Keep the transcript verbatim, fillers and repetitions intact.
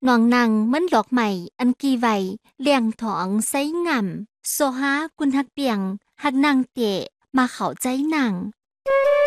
น้องนางมันดอกใหม่อันกีไว้เลี้ยงถองไซง่ำโซฮากุนฮักเปียงฮักนางเตะมาเข้าใจนาง